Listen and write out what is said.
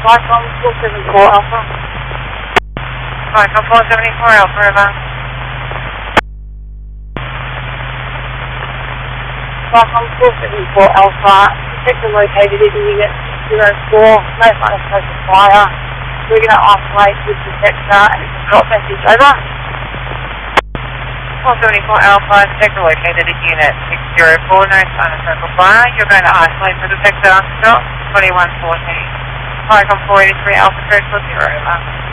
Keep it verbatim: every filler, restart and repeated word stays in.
Cyclone four seven four Alpha. Cyclone four seventy-four Alpha, over. Cyclone four seven four Alpha. Detector located at unit zero four. No sign of smoke or fire. We're going to isolate this detector and drop message over. four seventy-four Alpha, detector located at unit six zero four, no sign of smoke or fire. You're going to isolate the detector, stop, twenty-one fourteen. Cyclone four eighty-three Alpha, code four zero, over.